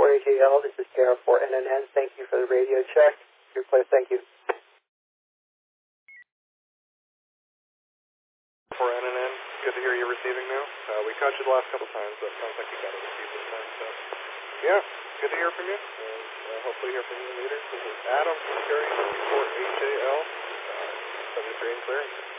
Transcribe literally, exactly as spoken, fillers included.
four H A L, this is K R four N N N. Thank you for the radio check. Your place, thank you. four N N N, good to hear you're receiving now. Uh, we caught you the last couple times, but it sounds like you got it received this time. So, yeah, good to hear from you, and uh, hopefully hear from you later. This is Adam from Carrier four H A L, uh, subject free and clearing.